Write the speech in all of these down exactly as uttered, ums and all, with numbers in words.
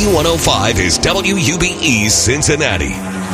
one oh five is W U B E Cincinnati.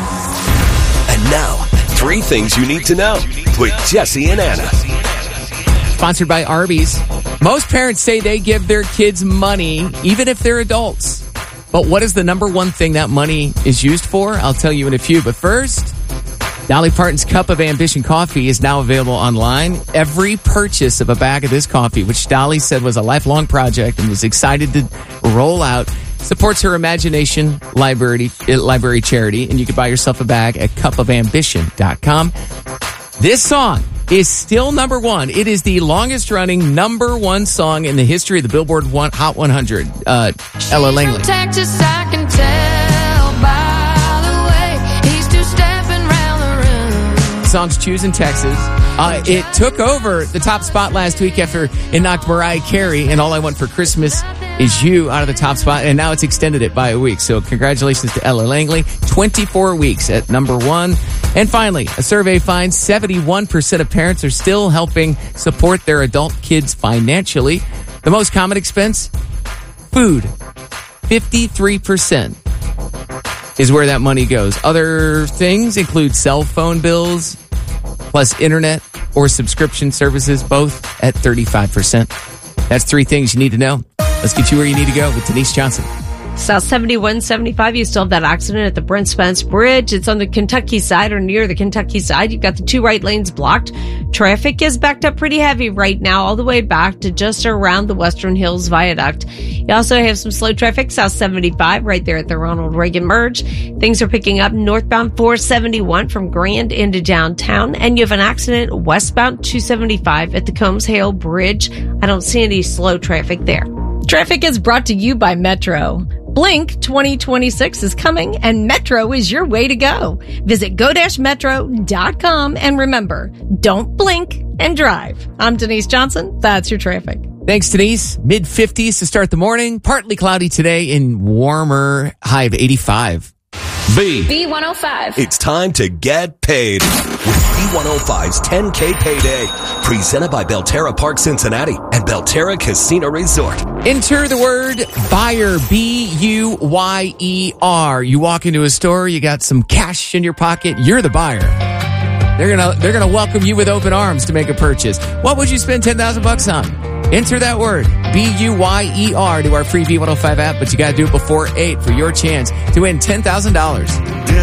And now, three things you need to know with Jesse and Anna. Sponsored by Arby's. Most parents say they give their kids money, even if they're adults. But what is the number one thing that money is used for? I'll tell you in a few. But first, Dolly Parton's Cup of Ambition coffee is now available online. Every purchase of a bag of this coffee, which Dolly said was a lifelong project and was excited to roll out, supports her Imagination Library, library charity. And you can buy yourself a bag at cup of ambition dot com. This song is still number one. It is the longest running number one song in the history of the Billboard one, Hot one hundred. Uh, Ella Langley. Texas, I can tell by the way he's two-stepping round the room. Song's Choosing Texas. Uh, it took over the top spot last week after it knocked Mariah Carey and All I Want for Christmas Is You out of the top spot, and now it's extended it by a week. So congratulations to Ella Langley. twenty-four weeks at number one. And finally, a survey finds seventy-one percent of parents are still helping support their adult kids financially. The most common expense? Food. fifty-three percent is where that money goes. Other things include cell phone bills, plus internet or subscription services, both at thirty-five percent. That's three things you need to know. Let's get you where you need to go with Denise Johnson. South seventy-one seventy-five, you still have that accident at the Brent Spence Bridge. It's on the Kentucky side or near the Kentucky side. You've got the two right lanes blocked. Traffic is backed up pretty heavy right now, all the way back to just around the Western Hills Viaduct. You also have some slow traffic, South seventy-five, right there at the Ronald Reagan Merge. Things are picking up northbound four seventy-one from Grand into downtown. And you have an accident westbound two seventy-five at the Combs Hale Bridge. I don't see any slow traffic there. Traffic is brought to you by Metro. Blink twenty twenty-six is coming, and Metro is your way to go. Visit go dash metro dot com, and remember, don't blink and drive. I'm Denise Johnson. That's your traffic. Thanks, Denise. mid fifties to start the morning. Partly cloudy today and warmer, high of eighty-five. B. B one oh five. It's time to get paid with B one oh five's ten K Payday. Presented by Belterra Park Cincinnati and Belterra Casino Resort. Enter the word buyer, B U Y E R. You walk into a store, you got some cash in your pocket, you're the buyer. They're gonna they're gonna welcome you with open arms to make a purchase. What would you spend ten thousand bucks on? Enter that word, B U Y E R, to our free B one oh five app, but you gotta do it before eight for your chance to win ten thousand dollars.